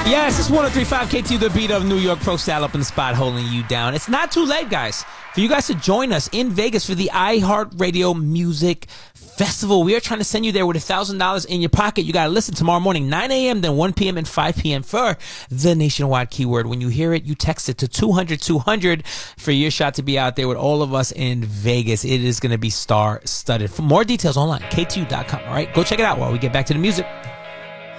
Yes, it's 103.5 KT, the beat of New York. Pro Style up in the spot, holding you down. It's not too late, guys, for you guys to join us in Vegas for the iHeartRadio Music Festival. We are trying to send you there with $1,000 in your pocket. You got to listen tomorrow morning, 9 a.m., then 1 p.m. and 5 p.m. for the nationwide keyword. When you hear it, you text it to 200-200 for your shot to be out there with all of us in Vegas. It is going to be star-studded. For more details online, KTU.com. All right, go check it out while we get back to the music.